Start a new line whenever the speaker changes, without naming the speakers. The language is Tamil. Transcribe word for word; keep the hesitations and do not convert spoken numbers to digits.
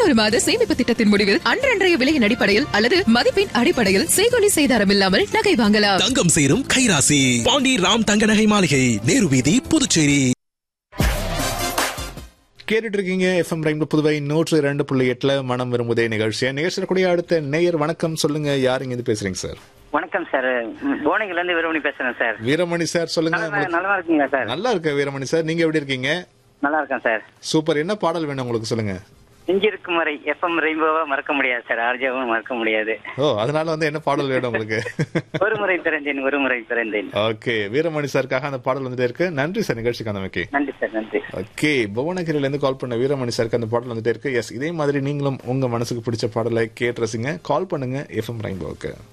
பதினோரு மாத சேமிப்பு திட்டத்தின் முடிவில் அன்றன்றைய விலையின் அடிப்படையில் அல்லது மதிப்பின் அடிப்படையில் செய்கூலி சேதாரம் இல்லாமல் நகை வாங்கலாம்.
தங்கம் சேரும் கைராசி பாண்டி ராம் தங்க நகை மாளிகை, நேரு வீதி, புதுச்சேரி.
கேட்டுட்டு இருக்கீங்க எஃப்எம் ரெயின்போ புதுவை நூற்று இரண்டு புள்ளி எட்டுல மனம் விரும்புதே நிகழ்ச்சியா. நிகழ்ச்சியக்கூடிய அடுத்த நேயர் வணக்கம், சொல்லுங்க, யாருங்க இது பேசுறீங்க சார்?
வணக்கம் சார், போனகில இருந்து வீரமணி பேசுறேன் சார்.
வீரமணி சார் சொல்லுங்க.
நல்லா இருக்கீங்களா சார்?
நல்லா இருக்க வீரமணி சார், நீங்க எப்படி இருக்கீங்க?
நல்லா இருக்கேன் சார்.
சூப்பர். என்ன பாடல் வேணும் உங்களுக்கு, சொல்லுங்க.
இங்க இருக்கும் வரை எஃப்எம் ரெயின்போவா மறக்க முடியாது சார், ஆர்ஜியாவும் மறக்க முடியாது.
ஓ, அதனால வந்து என்ன பாடல் வேணும் உங்களுக்கு?
ஒரு முறை பிறந்தேன் ஒரு முறை பிறந்தேன்.
ஓகே, வீரமணி சாருக்காக அந்த பாடல் வந்துட்டே இருக்கு. நன்றி சார் நிகழ்ச்சிக்கு வந்தமைக்கு.
நன்றி சார், நன்றி.
ஓகே, புவனகிரில இருந்து கால் பண்ண வீரமணி சாருக்கு அந்த பாடல் வந்துட்டே இருக்கு. எஸ், இதே மாதிரி நீங்களும் உங்க மனசுக்கு பிடிச்ச பாடலை கேட்டு ரசிங்க. கால் பண்ணுங்க எஃப்எம் ரெயின்போவுக்கு.